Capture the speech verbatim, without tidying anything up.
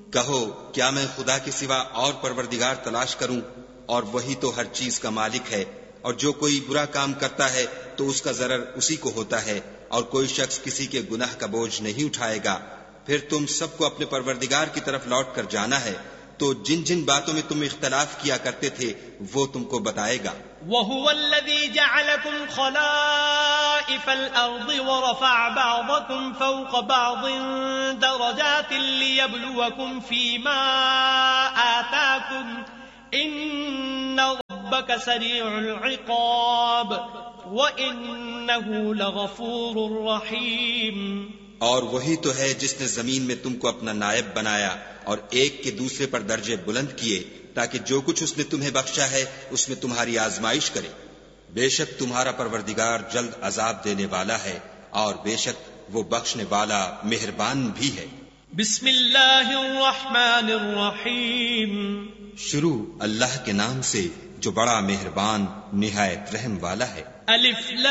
کہو کیا میں خدا کے سوا اور پروردگار تلاش کروں، اور وہی تو ہر چیز کا مالک ہے، اور جو کوئی برا کام کرتا ہے تو اس کا ضرر اسی کو ہوتا ہے، اور کوئی شخص کسی کے گناہ کا بوجھ نہیں اٹھائے گا۔ پھر تم سب کو اپنے پروردگار کی طرف لوٹ کر جانا ہے، تو جن جن باتوں میں تم اختلاف کیا کرتے تھے وہ تم کو بتائے گا۔ وَهُوَ الَّذِي جَعَلَكُمْ خَلَائِفَ الْأَرْضِ وَرَفَعَ بَعْضَكُمْ فَوْقَ بَعْضٍ دَرَجَاتٍ لِيَبْلُوَكُمْ فِي مَا آتَاكُمْ إِنَّ رَبَّكَ سَرِيعُ الْعِقَابِ وَإِنَّهُ لَغَفُورٌ رَحِيمٌ۔ اور وہی تو ہے جس نے زمین میں تم کو اپنا نائب بنایا اور ایک کے دوسرے پر درجے بلند کیے، تاکہ جو کچھ اس نے تمہیں بخشا ہے اس میں تمہاری آزمائش کرے۔ بے شک تمہارا پروردگار جلد عذاب دینے والا ہے، اور بے شک وہ بخشنے والا مہربان بھی ہے۔ بسم اللہ الرحمن الرحیم۔ شروع اللہ کے نام سے جو بڑا مہربان نہایت رحم والا ہے۔ الف